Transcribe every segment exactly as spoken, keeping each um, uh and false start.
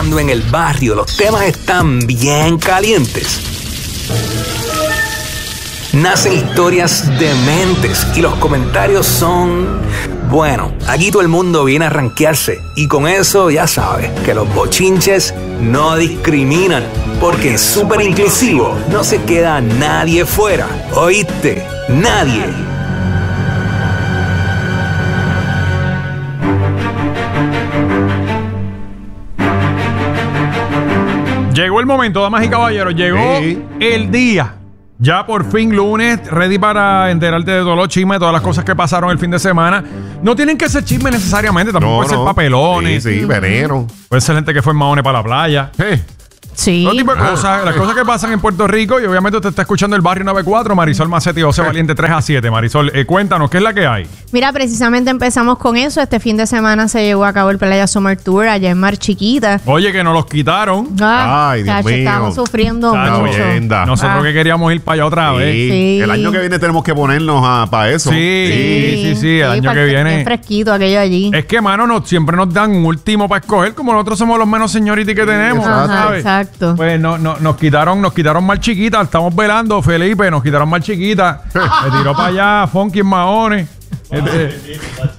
Cuando en el barrio los temas están bien calientes, nacen historias dementes y los comentarios son... Bueno, aquí todo el mundo viene a rankearse y con eso ya sabes que los bochinches no discriminan, porque en Súper Inclusivo no se queda nadie fuera. ¿Oíste? Nadie. Llegó el momento, damas y caballeros, llegó sí. el día. Ya por fin lunes, ready para enterarte de todos los chismes, de todas las cosas que pasaron el fin de semana. No tienen que ser chismes necesariamente, tampoco no, puede no. ser papelones. Sí, sí, veneno. Puede ser gente que fue en Mahones para la playa. Sí. Sí. Todo tipo de cosas, las cosas que pasan en Puerto Rico. Y obviamente usted está escuchando el Barrio noventa y cuatro, Marisol Macete y José Valiente tres a siete. Marisol, eh, cuéntanos, ¿qué es la que hay? Mira, precisamente empezamos con eso. Este fin de semana se llevó a cabo el Playa Summer Tour allá en Mar Chiquita. Oye, que nos los quitaron. Ah, Ay, Dios chacho, mío. estamos sufriendo Chacho, mucho. leyenda. Nosotros Ah. que queríamos ir para allá otra Sí. vez. Sí. El año que viene tenemos que ponernos a, para eso. Sí, sí, sí, sí, el año para que viene. bien fresquito aquello allí. Es que, mano, nos, siempre nos dan un último para escoger, como nosotros somos los menos señoritas que tenemos. Ajá, ¿sabes? exacto. Pues no, no, nos quitaron, nos quitaron Mar Chiquita, estamos velando, Felipe, nos quitaron Mar Chiquita. Me tiró para allá, Funky en Mahones. Este,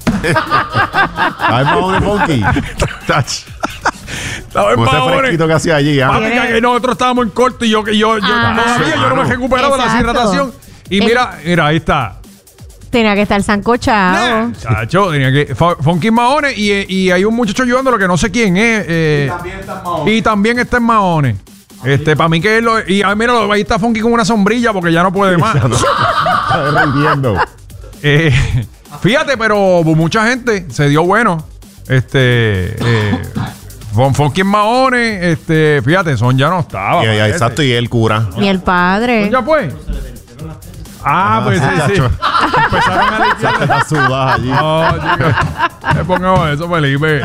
Ay, Mahones Funky. estaba en Con ese Mahones. fresquito que hacía allí. ¿ah? Papi, que nosotros estábamos en corto y yo, que yo, yo Ajá. todavía yo no me he recuperado de la Exacto. deshidratación. Y El- mira, mira, ahí está. Tenía que estar sancochado. Chacho, tenía que. Fu- Funky en Mahones y, y hay un muchacho ayudando, lo que no sé quién es. eh, Y también está en Mahones. y también está en Mahones. Este, para mí que es lo. Y ah, mira, ahí está Funky con una sombrilla porque ya no puede más. Está derritiendo. Eh, fíjate, pero mucha gente se dio bueno. Este. Eh, Fun- Funky en Mahones. Este, fíjate, Son ya no estaba. Y, y, parece. exacto, y el cura. Ni el padre. ¿Son ya pues? Ah, pues sí, sí. chacho. Empezaron a limpiar. Está sudada allí. No, chico, le pongamos eso, Felipe.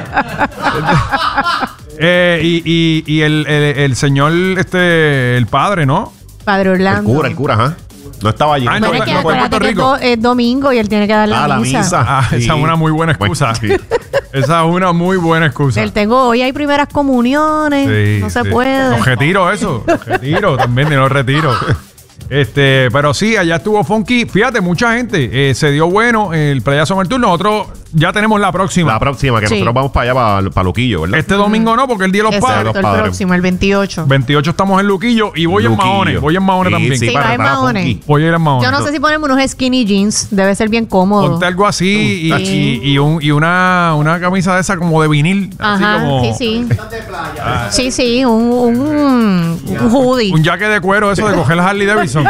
eh, y y, y el, el, el señor, este, el padre, ¿no? Padre El Orlando. cura, el cura, ajá. No estaba allí. Ah, Bueno, no, es que no, fue en acuérdate Puerto que es, Rico. do- es domingo y él tiene que dar la, Ah, la misa. misa. Ah, esa Sí. es una muy buena excusa. Bueno, sí. Esa es una muy buena excusa. Él tengo hoy hay primeras comuniones. Sí, no se sí. puede. Los retiro eso. Los retiro también, de los retiro. Este, pero sí, allá estuvo Funky. Fíjate, mucha gente eh, se dio bueno el Playa Summer Tour. Nosotros ya tenemos la próxima. La próxima, que Sí. nosotros vamos para allá, para, para Luquillo, ¿verdad? Este domingo no, porque el Día de los Exacto, Padres. los el padres. próximo, el veintiocho. veintiocho estamos en Luquillo y voy Luquillo. en Mahones. Voy en Mahones Sí, también. sí, Sí, para va en retar a Mahones. Funky. Voy a ir en Mahones. Yo no sé si ponemos unos skinny jeans. Debe ser bien cómodo. Ponte algo así y, Sí. y, y un, y una, una camisa de esa como de vinil. Ajá, así como sí, sí. Están de playa. Sí, sí, un, un, un hoodie. un jacket de cuero, eso de coger la Harley Davidson.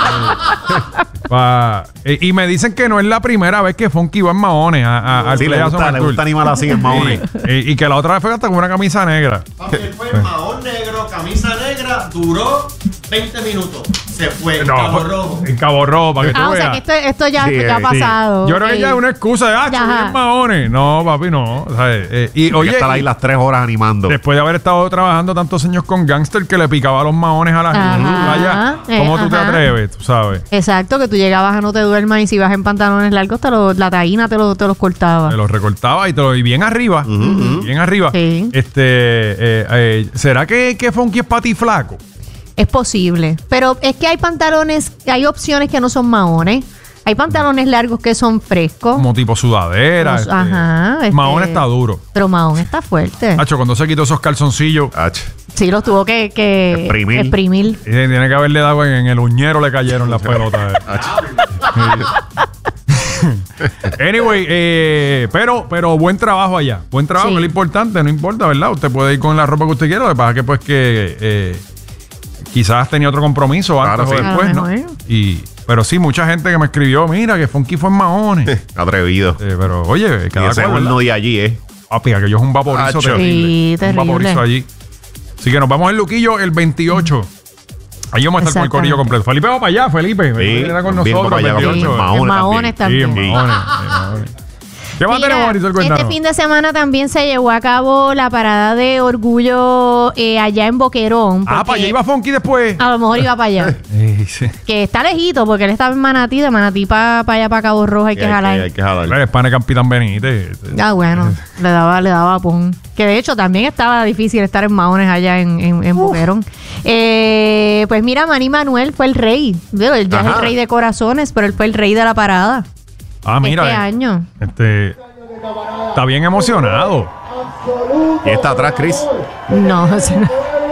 Pa- eh, y me dicen que no es la primera vez que Funky va en Mahones a, a- al Sí, le Playa gusta, Summer le Tour. gusta animar así en Mahones. Eh, y que la otra vez fue hasta con una camisa negra. Papi, él fue en mahón negro, camisa negra, duró veinte minutos. Se fue en Cabo fue- Rojo. en Cabo Rojo, para que Ah, tú o sea veas. que esto, esto ya, Sí, ya ha sí. pasado. Yo creo que Ok. ya es una excusa de, ah, yo Ajá. voy en Mahones. No, papi, no. O sea, eh, y Voy oye, a estar ahí y las tres horas animando. después de haber estado trabajando tantos años con Gangster que le picaba los mahones a la Ajá, playa, ¿cómo eh, tú te ajá. atreves? Tú sabes. Exacto, que tú llegabas a no te duermas y si vas en pantalones largos, te lo, la taína te, lo, te los cortaba. Te los recortaba y te lo y bien arriba. Bien arriba. Sí. Este, eh, eh, ¿será que, que Funky es pati flaco? Es posible. Pero es que hay pantalones, hay opciones que no son mahones. Hay pantalones largos que son frescos. Como tipo sudadera. Los- este. ajá, este- Mahón está duro. Pero mahón está fuerte. Hacho, cuando se quitó esos calzoncillos, Ach. Sí, los tuvo que, que Exprimir. exprimir. y tiene que haberle dado en, en el uñero, le cayeron las pelotas. Anyway, eh, pero, pero buen trabajo allá. Buen trabajo, Sí. que es lo importante, no importa, ¿verdad? Usted puede ir con la ropa que usted quiera. Lo que pasa es que, pues, que eh, quizás tenía otro compromiso antes Claro, o sí. después, A lo ¿no? mejor. Y, pero sí, mucha gente que me escribió, mira, que Funky fue en Mahones. Eh, Atrevido. pero, oye, Y cada ese cual, horno ¿verdad? de allí, ¿eh? Papi, que yo es un vaporizo Acho. terrible. Sí, Un terrible. vaporizo allí. Así que nos vamos en Luquillo el veintiocho. Ahí vamos a estar con el corillo completo. Felipe, vamos para allá, Felipe. Felipe era con también nosotros. vamos para allá, veintiocho. vamos en En Mahones Sí, en también. Mahones, en Mahones. ¿Qué más Mira, tenemos, Marisol? Cuéntanos. este fin de semana también se llevó a cabo la parada de orgullo eh, allá en Boquerón. Ah, porque para allá iba Funky después. A lo mejor iba para allá. Sí, sí. Que está lejito, porque él estaba en Manatí, de Manatí para allá para Cabo Rojo hay que Hay que, jalar. hay que jalar. El pana de Capitán Benítez. Ah, bueno, le daba, le daba pon. Que de hecho también estaba difícil estar en Mahones allá en, en, en Boquerón. Eh, pues mira, Manny Manuel fue el rey. Digo, él ya es Ajá. el rey de corazones, pero él fue el rey de la parada. Ah, mira. Este eh, año. Este. Está bien emocionado. Y está atrás, Chris. No, o sea, no.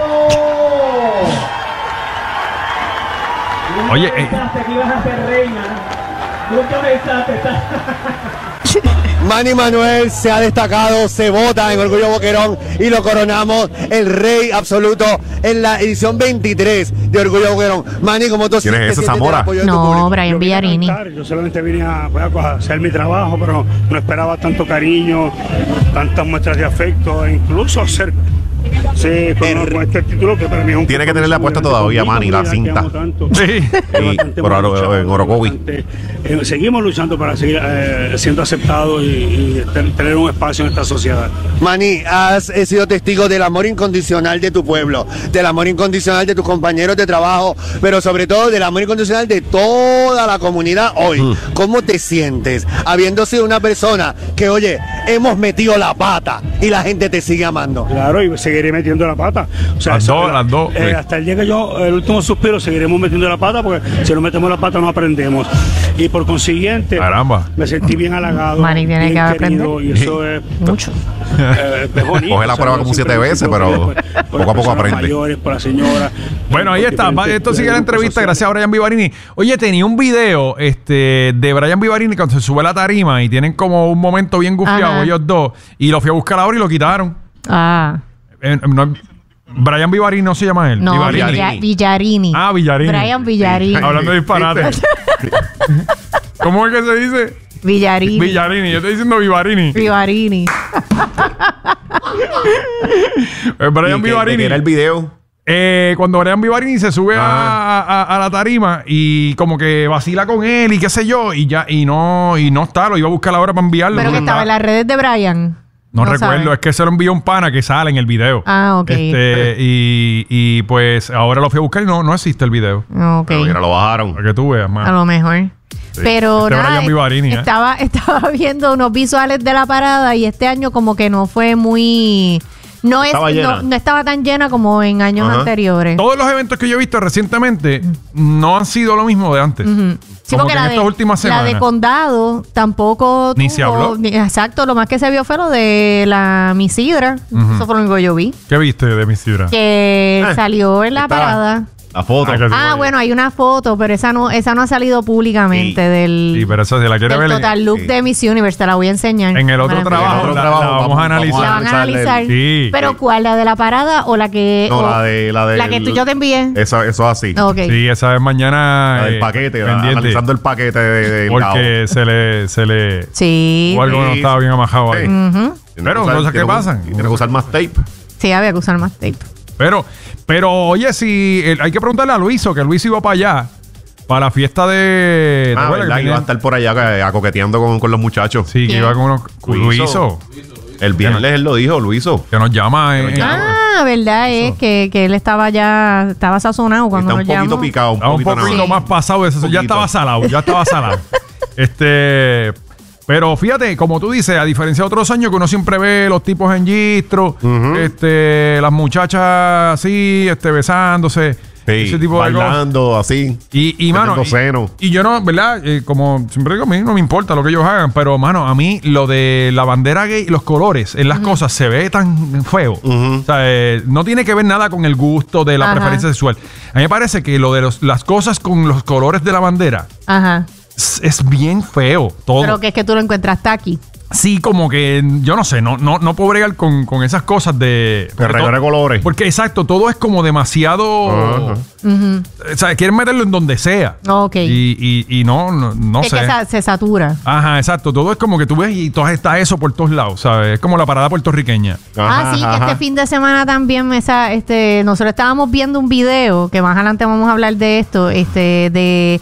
Oye, eh, que ibas a ser reina. Nunca pensaste estar. Manny Manuel se ha destacado, se vota en Orgullo Boquerón y lo coronamos el rey absoluto en la edición veintitrés de Orgullo Boquerón. Manny, ¿cómo tú ¿Quién es te ese, sientes del Zamora? apoyo de tu No, público? Brian Yo vine a Villarini. cantar, Yo solamente vine a, pues, a hacer mi trabajo, pero no esperaba tanto cariño, tantas muestras de afecto, e incluso ser. Sí, con, con este título que para mí es un Tiene que tener la puesta todavía, Manny, la cinta. sí. Sí, por Oro- en Orocovi. Eh, seguimos luchando para seguir eh, siendo aceptados y, y ten- tener un espacio en esta sociedad. Manny, has eh, sido testigo del amor incondicional de tu pueblo, del amor incondicional de tus compañeros de trabajo, pero sobre todo del amor incondicional de toda la comunidad hoy. Mm. ¿Cómo te sientes habiendo sido una persona que, oye, hemos metido la pata y la gente te sigue amando? Claro, y seguiré metiendo la pata. O sea, Las eso- dos, las dos, eh, sí. hasta el día que yo, el último suspiro, seguiremos metiendo la pata, porque si no metemos la pata no aprendemos. Y por consiguiente, Caramba. me sentí bien halagado, Manny tiene bien que querido, aprender. y eso es, Mucho. eh, es bonito. Coge la O sea, prueba yo como siete siempre veces, me pero siento feliz por- por poco a las poco personas aprende. mayores, por la señora. Bueno, ahí por está. Va- diferentes, Esto sigue la eh, entrevista. grupos Gracias a Brian Vivarini. Oye, tenía un video este, de Brian Vivarini cuando se sube a la tarima y tienen como un momento bien gufiado Ajá. ellos dos. Y lo fui a buscar ahora y lo quitaron. Ah, Eh, no, Brian Vivarini no se llama él. no, Vivarini. Villa- Villarini. Ah, Villarini. Brian Villarini. Hablando de disparate. ¿Cómo es que se dice? Villarini. Villarini. Yo estoy diciendo Vivarini. Villarini. Eh, Brian ¿Y qué- de Vivarini. qué era el video? Eh, cuando Brian Vivarini se sube a, a- a la tarima y como que vacila con él y qué sé yo, y ya, y no, y no está, lo iba a buscar ahora para enviarlo. Pero no que estaba en las redes de Brian. No, recuerdo, sabe. es que se lo envió un pana que sale en el video. Ah, ok. Este, y, y pues ahora lo fui a buscar y no, no existe el video. Ok. Pero mira, lo bajaron. Para que tú veas, A man. lo mejor. Pero Este nada, Brian Vivarini, ¿eh? estaba, estaba viendo unos visuales de la parada y este año como que no fue muy... No, es, Estaba llena. no, no estaba tan llena como en años Ajá. anteriores. Todos los eventos que yo he visto recientemente no han sido lo mismo de antes. Ujú. Sí, Como porque que en la, estas de, últimas la de semanas. Condado tampoco Ni se habló. ni- exacto, lo más que se vio fue lo de la Misidra. Eso fue lo único que yo vi. ¿Qué viste de mi sidra? Que Eh, salió en la está. parada. La foto. Ah, que- Ah, bueno, hay una foto, pero esa no, esa no ha salido públicamente Sí. del, Sí, pero eso se la quiere del ver en- total look sí. de Miss Universe. Te la voy a enseñar. en el otro Me la- trabajo. En el otro la- trabajo la vamos a analizar. ¿La van a analizarle el- analizar? Sí. ¿Pero Sí. cuál? ¿La de la parada o la que...? No, o- la de la de la que tú, yo te envié. Eso, eso es así. Ok. Sí, esa es mañana. La del eh, paquete, la- pendiente. analizando el paquete de, de Porque se le, se le. Sí. O algo no Sí. estaba bien amajado ahí. Sí. Ujú. Tiene Pero usar- cosas que tiene pasan. Tiene que usar más tape. Sí, había que usar más tape. Pero, pero oye, si el- hay que preguntarle a Luiso, que Luis iba para allá, para la fiesta de. ¿te Ah, acuerdas verdad, que que iba a tenía- estar por allá eh, a coqueteando con, con los muchachos. Sí, que ¿Quién? iba con unos. Luiso. Luiso. El viernes él lo dijo, Luiso. Que nos llama. Que nos en- llama. Ah, verdad es que, que él estaba ya... Estaba sazonado cuando Está un nos poquito llamó. picado, un Estaba un poquito nada poquito más. más pasado de eso. Ya Poquito. estaba salado, ya estaba salado. este. Pero fíjate, como tú dices, a diferencia de otros años que uno siempre ve los tipos en gistro, este, las muchachas así, este, besándose, Sí, ese tipo de cosas. bailando así. Y, y mano, metiendo seno. y, y yo no, ¿verdad? Eh, como siempre digo, a mí no me importa lo que ellos hagan, pero, mano, a mí lo de la bandera gay, los colores en las cosas se ve tan feo. Ujú. O sea, eh, no tiene que ver nada con el gusto de la Ajá. preferencia sexual. A mí me parece que lo de los- las cosas con los colores de la bandera Ajá. es, es bien feo todo. Pero que es que tú lo encuentras aquí. Sí, como que yo no sé, no, no, no puedo bregar con, con esas cosas de. Que porque regale to- colores. Porque exacto, todo es como demasiado. Ajá. Ujú. O sea, quieren meterlo en donde sea. Ok. Y, y, y no, no, no es sé. que sa- se satura. Ajá, exacto. Todo es como que tú ves y todo está eso por todos lados, ¿sabes? Es como la parada puertorriqueña. Ah, Ajá, sí, que ajá. este fin de semana también esa, este, nosotros estábamos viendo un video, que más adelante vamos a hablar de esto, este, de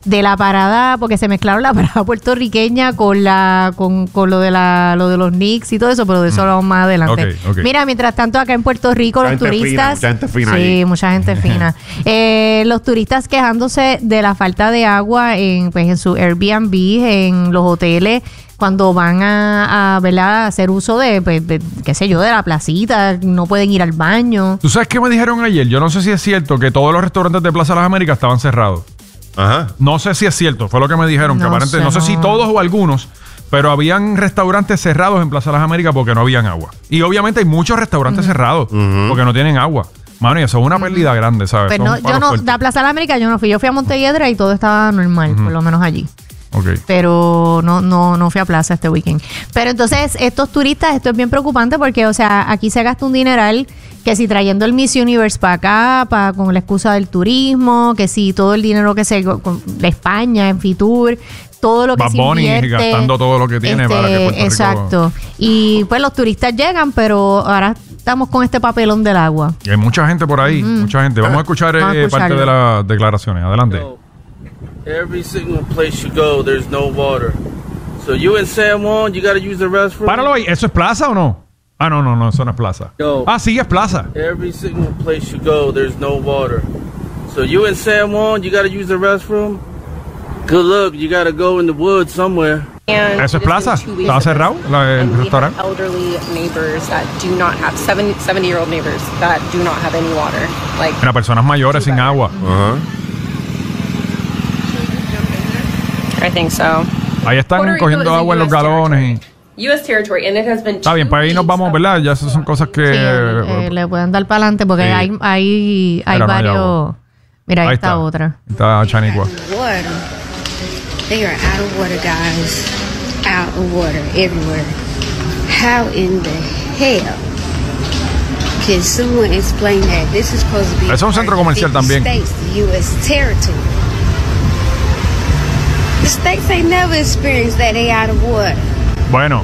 de la parada, porque se mezclaron la parada puertorriqueña con la con, con lo de la lo de los Knicks y todo eso, pero de eso hablamos más adelante. Okay, okay. Mira, mientras tanto acá en Puerto Rico Mucha los gente turistas, fina, mucha gente fina sí, ahí. mucha gente fina, eh, los turistas quejándose de la falta de agua en pues en su Airbnb, en los hoteles. Cuando van a, a, ¿verdad? a hacer uso de, pues, de, qué sé yo, de la placita, no pueden ir al baño. ¿Tú sabes qué me dijeron ayer? Yo no sé si es cierto que todos los restaurantes de Plaza Las Américas estaban cerrados. Ajá. No sé si es cierto, fue lo que me dijeron. No que aparente, sé, no sé no. si todos o algunos, pero habían restaurantes cerrados en Plaza Las Américas porque no habían agua. Y obviamente hay muchos restaurantes Mm. cerrados porque no tienen agua. Mano, y eso es una pérdida grande, ¿sabes? Pues Son no, yo palos no, fuertes. la Plaza de la América yo no fui. Yo fui a Montelledra y todo estaba normal, por lo menos allí. Ok. Pero no, no, no fui a plaza este weekend. Pero entonces, estos turistas, esto es bien preocupante porque, o sea, aquí se gasta un dineral que si trayendo el Miss Universe para acá, para, con la excusa del turismo, que si todo el dinero que se con, de España, en Fitur, todo lo que Bad se Bunny invierte. gastando todo lo que tiene para que Puerto Rico- Exacto. Y pues los turistas llegan, pero ahora estamos con este papelón del agua. Y hay mucha gente por ahí, mucha gente. Vamos a escuchar, Vamos a eh, parte escucharlo. de las declaraciones. Adelante. Every single place you go, there's no water. So you in San Juan, you gotta use the restroom. Páralo ahí. ¿Eso es plaza o no? Ah, no, no, no, eso no es plaza. No. Ah, sí, es plaza. Every single place you go, there's no water. So you in San Juan, you gotta use the restroom. Good luck, you gotta go in the woods somewhere. And ¿Eso es it plaza? been two weeks ¿Estaba of cerrado this. la- el And we have restaurante? elderly neighbors that do not have seventy, seventy year old neighbors that do not have any water. Like Mira, personas mayores sin agua. Ajá. I think so. Ahí están Puerto Rico cogiendo is a agua en los U S galones. y- U S territory, and it has been. Está bien, two para ahí nos weeks vamos, of- ¿verdad? Ya esas son cosas que... Sí, eh, le pueden dar para adelante porque Sí. hay, hay, hay Mira, no hay varios. agua. Mira, ahí, Ahí está, está. otra. Está Chanicua. Water. They are out of water, guys. Out of water everywhere. How in the hell can someone explain that? This is supposed to be. Es un centro part of comercial fifty también. States, the U S territory. The states ain't never experienced that they out of water. Bueno,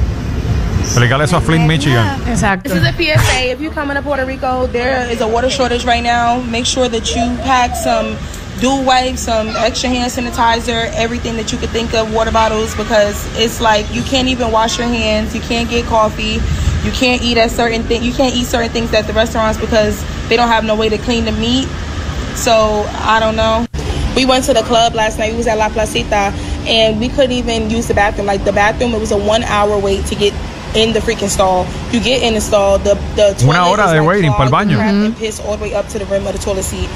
explícale eso a Flint, Michigan. Exacto. This is a P S A. If you're coming to Puerto Rico, there is a water shortage right now. Make sure that you pack some dual wipes, some extra hand sanitizer, everything that you could think of, water bottles, because it's like you can't even wash your hands. You can't get coffee. You can't eat at certain things. You can't eat certain things at the restaurants because they don't have no way to clean the meat. So I don't know. We went to the club last night. We was at La Placita, and we couldn't even use the bathroom. Like the bathroom, it was a one-hour wait to get in the freaking stall. You get in the stall, the the toilet Una hora is, de like, waiting clogged. pa'l baño. You have to piss all the way up to the rim of the toilet seat.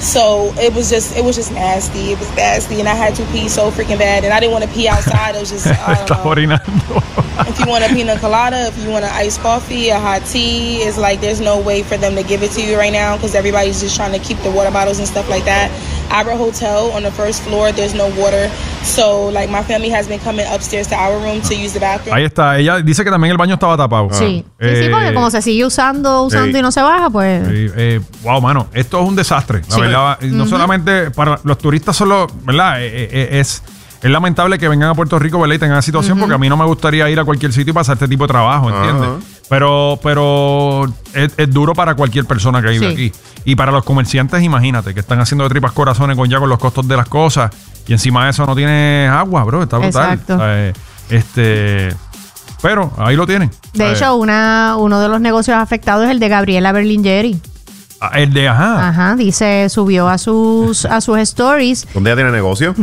So it was just it was just nasty. It was nasty, and I had to pee so freaking bad, and I didn't want to pee outside. It was just I don't Está know. orinando. If you want a pina colada, if you want an iced coffee, a hot tea, it's like there's no way for them to give it to you right now because everybody's just trying to keep the water bottles and stuff like that. Our hotel on the first floor, there's no water. So like my family has been coming upstairs to our room to use the bathroom. Ahí está. Ella dice que también el baño estaba tapado. Sí. Ah. Sí, sí, porque Eh, como se sigue usando, usando sí. y no se baja, pues. Sí, eh, wow, mano, esto es un desastre, la Sí. verdad. Y no solamente para los turistas, solo, ¿verdad? Eh, eh, es, es lamentable que vengan a Puerto Rico, ¿verdad? Y tengan esa situación, porque a mí no me gustaría ir a cualquier sitio y pasar este tipo de trabajo, ¿entiendes? Ajá. Pero, pero es, es duro para cualquier persona que vive Sí. aquí. Y para los comerciantes, imagínate, que están haciendo de tripas corazones con ya con los costos de las cosas. Y encima de eso no tienes agua, bro. Está brutal. Exacto. O sea, eh, este. Pero ahí lo tienen. De O sea, hecho, una, uno de los negocios afectados es el de Gabriela Berlingeri. ah, el de ajá. Ajá, dice, subió a sus a sus stories. ¿Dónde ella tiene negocio?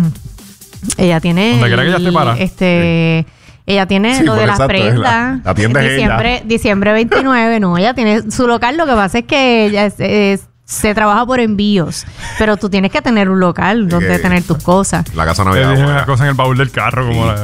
Ella tiene. Donde quiera que ella esté el- para. Este. Ella tiene Sí, lo de porque las exacto, es prendas. la- la tienda es ella. diciembre, diciembre veintinueve, no, ella tiene su local. Lo que pasa es que ella es- es- se trabaja por envíos. Pero tú tienes que tener un local donde que- tener tus cosas. La casa Te navidad. dije una afuera. cosa en el baúl del carro, como la.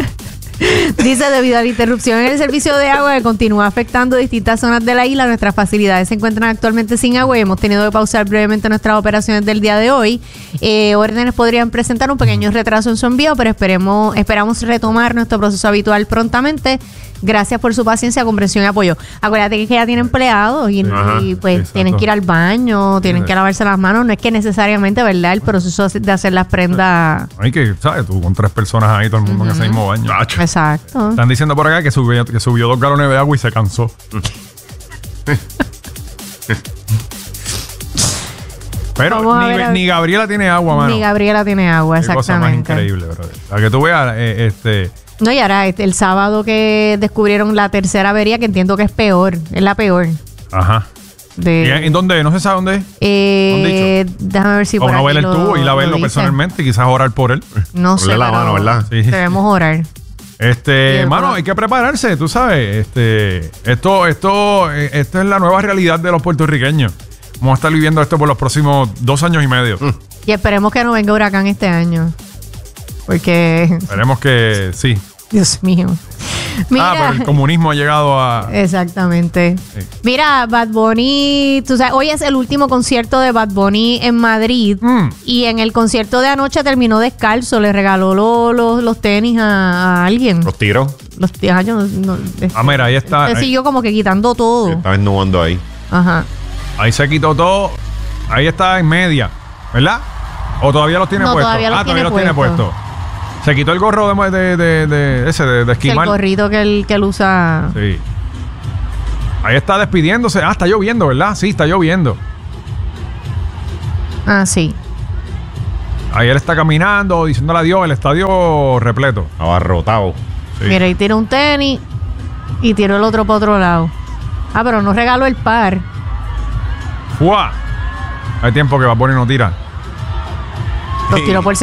Dice, debido a la interrupción en el servicio de agua que continúa afectando distintas zonas de la isla, nuestras facilidades se encuentran actualmente sin agua y hemos tenido que pausar brevemente nuestras operaciones del día de hoy. Eh, órdenes podrían presentar un pequeño retraso en su envío, pero esperemos, esperamos retomar nuestro proceso habitual prontamente. Gracias por su paciencia, comprensión y apoyo. Acuérdate que ella tiene empleados y, Ajá, y, pues exacto. tienen que ir al baño, tienen Sí. que lavarse las manos. No es que necesariamente, ¿verdad? El proceso de hacer las prendas. Hay que, ¿sabes? Tú con tres personas ahí, todo el mundo en ese mismo baño. Exacto. Están diciendo por acá que subió, que subió dos galones de agua y se cansó. Pero Vamos a ni, ver a- ni Gabriela tiene agua, mano. Ni Gabriela tiene agua, Qué cosa más exactamente. increíble, brother. Para que tú veas, eh, este... No, y ahora este, el sábado que descubrieron la tercera avería, que entiendo que es peor, es la peor. Ajá. De, ¿Y en dónde? No se sabe dónde es. eh, déjame ver si O por no aquí ver el lo- tubo y la lo verlo dice. personalmente y quizás orar por él. No sé, Ponle la pero mano, ¿verdad? Sí. debemos orar. Este, Sí, mano, pero- hay que prepararse, tú sabes. Este, esto, esto, eh, esto es la nueva realidad de los puertorriqueños. Vamos a estar viviendo esto por los próximos dos años y medio. Y esperemos que no venga huracán este año. Porque, Esperemos que sí. Dios mío. Mira, Ah, pero el comunismo ha llegado a. exactamente. Sí. Mira, Bad Bunny, tú sabes, hoy es el último concierto de Bad Bunny en Madrid. Mm. Y en el concierto de anoche terminó descalzo, le regaló lo- lo- los tenis a, a alguien. Los tiros. Los t- ah, yo no- no- este, Ah, mira, ahí está. se Ahí, siguió como que quitando todo. Estaba ennubando ahí. Ajá. ahí se quitó todo. Ahí está en media, ¿verdad? ¿O todavía los tiene No, puestos? todavía los ah, todavía tiene los tiene puestos. puestos. Se quitó el gorro de, de, de, de- ese, de, de Que el esquimal. gorrito que él, que él usa. Sí. Ahí está despidiéndose. Ah, está lloviendo, ¿verdad? Sí, está lloviendo. Ah, sí. Ahí él está caminando, diciéndole adiós, el estadio repleto. Abarrotado. Sí. Mira, y tira un tenis y tiró el otro para otro lado. Ah, pero no regaló el par. ¡Fua! Hay tiempo que Bad Bunny no tira. Los tiró por